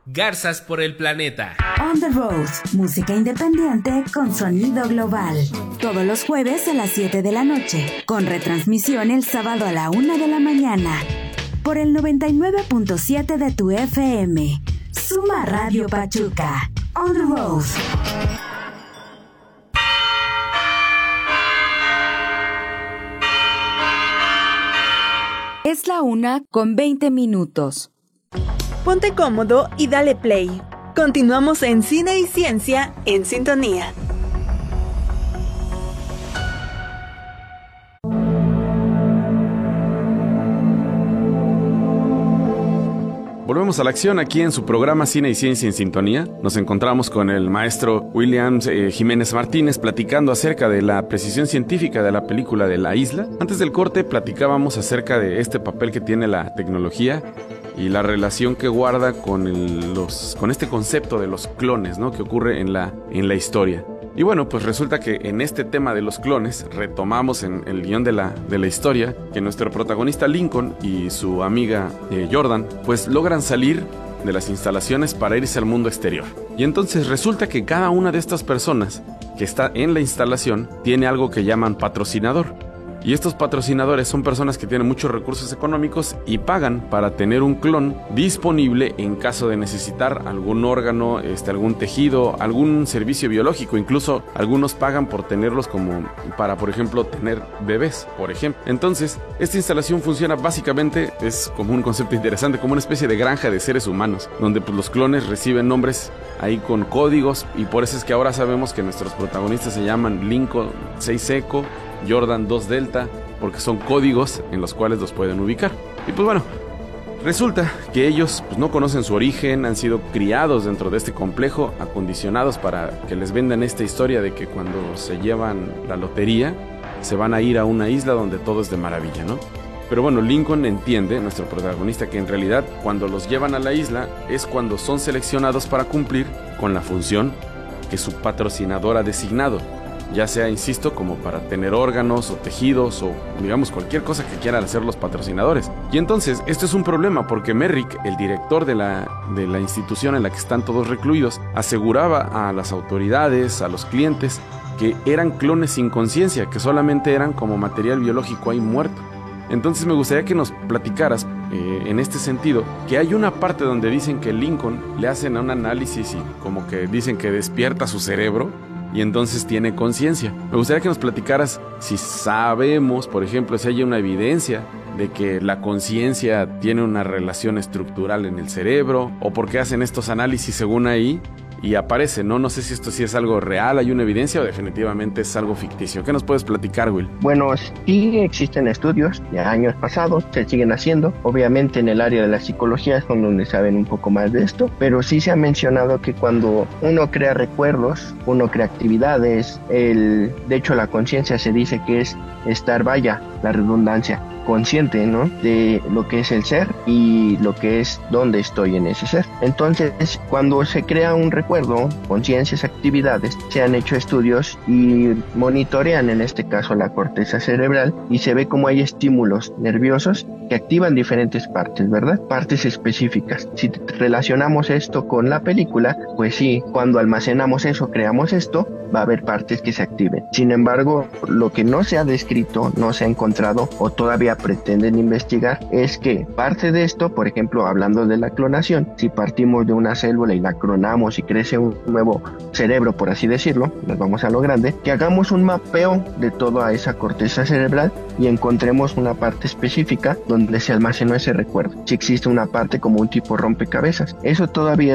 Garzas por el planeta. On the Road, música independiente con sonido global. Todos los jueves a las 7 de la noche, con retransmisión el sábado a la 1 de la mañana. Por el 99.7 de tu FM. Suma Radio Pachuca. On the Road. Es la 1:20. Ponte cómodo y dale play. Continuamos en Cine y Ciencia en Sintonía. Volvemos a la acción aquí en su programa Cine y Ciencia en Sintonía. Nos encontramos con el maestro William Jiménez Martínez platicando acerca de la precisión científica de la película de La Isla. Antes del corte platicábamos acerca de este papel que tiene la tecnología y la relación que guarda con este concepto de los clones, ¿no?, que ocurre en la historia. Y bueno, pues resulta que en este tema de los clones retomamos en el guión de la historia que nuestro protagonista Lincoln y su amiga Jordan pues logran salir de las instalaciones para irse al mundo exterior. Y entonces resulta que cada una de estas personas que está en la instalación tiene algo que llaman patrocinador. Y estos patrocinadores son personas que tienen muchos recursos económicos y pagan para tener un clon disponible en caso de necesitar algún órgano, algún tejido, algún servicio biológico. Incluso algunos pagan por tenerlos como para, por ejemplo, tener bebés, por ejemplo. Entonces, esta instalación funciona básicamente, es como un concepto interesante, como una especie de granja de seres humanos, donde pues, los clones reciben nombres ahí con códigos, y por eso es que ahora sabemos que nuestros protagonistas se llaman Lincoln 6 Echo, Jordan 2 Delta, porque son códigos en los cuales los pueden ubicar. Y pues bueno, resulta que ellos pues, no conocen su origen, han sido criados dentro de este complejo, acondicionados para que les vendan esta historia de que cuando se llevan la lotería se van a ir a una isla donde todo es de maravilla, ¿no? Pero bueno, Lincoln entiende, nuestro protagonista, que en realidad cuando los llevan a la isla es cuando son seleccionados para cumplir con la función que su patrocinador ha designado. Ya sea, insisto, como para tener órganos o tejidos o, digamos, cualquier cosa que quieran hacer los patrocinadores. Y entonces, esto es un problema porque Merrick, el director de la institución en la que están todos recluidos, aseguraba a las autoridades, a los clientes, que eran clones sin conciencia, que solamente eran como material biológico ahí muerto. Entonces me gustaría que nos platicaras, en este sentido, que hay una parte donde dicen que Lincoln le hacen un análisis y como que dicen que despierta su cerebro, y entonces tiene conciencia. Me gustaría que nos platicaras si sabemos, por ejemplo, si hay una evidencia de que la conciencia tiene una relación estructural en el cerebro, o por qué hacen estos análisis según ahí y aparece, ¿no? No sé si esto sí es algo real, hay una evidencia, o definitivamente es algo ficticio. ¿Qué nos puedes platicar, Will? Bueno, sí existen estudios de años pasados, se siguen haciendo. Obviamente en el área de la psicología es donde saben un poco más de esto, pero sí se ha mencionado que cuando uno crea recuerdos, uno crea actividades, de hecho la conciencia se dice que es estar, vaya, la redundancia, consciente, ¿no?, de lo que es el ser y lo que es dónde estoy en ese ser. Entonces, cuando se crea un recuerdo, conciencias, actividades, se han hecho estudios y monitorean en este caso la corteza cerebral y se ve cómo hay estímulos nerviosos que activan diferentes partes, ¿verdad? Partes específicas. Si relacionamos esto con la película, pues sí, cuando almacenamos eso, creamos esto, va a haber partes que se activen. Sin embargo, lo que no se ha descrito, no se ha encontrado o todavía pretenden investigar es que parte de esto, por ejemplo, hablando de la clonación, si partimos de una célula y la clonamos y crece un nuevo cerebro, por así decirlo, nos vamos a lo grande, que hagamos un mapeo de toda esa corteza cerebral y encontremos una parte específica donde se almacenó ese recuerdo. Si existe una parte como un tipo rompecabezas, eso todavía